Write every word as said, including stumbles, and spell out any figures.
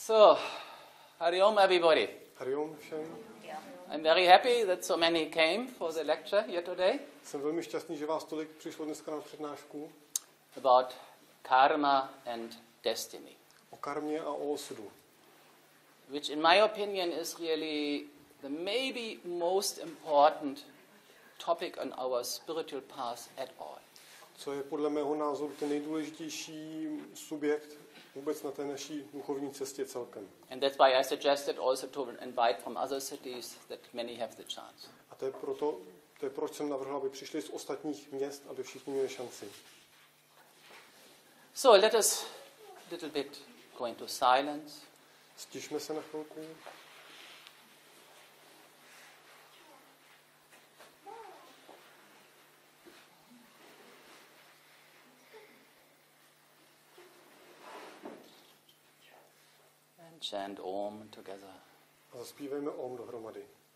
So, Hariom everybody. Hariom všem. I'm very happy that so many came for the lecture here today. Jsem velmi šťastný, že vás tolik přišlo dneska na přednášku. About karma and destiny. O karmě a o osudu. Which in my opinion is really the maybe most important topic on our spiritual path at all. Co je podle mého názoru ten nejdůležitější subjekt vůbec na té naší duchovní cestě celkem. And that's why I suggested also to invite from other cities that many have the chance. A to je proto, to je proč jsem navrhl, aby přišli z ostatních měst, aby všichni měli šanci. So let us a little bit go into silence. Stišme se na chvilku. Chant Om together. A zaspívejme Om dohromady.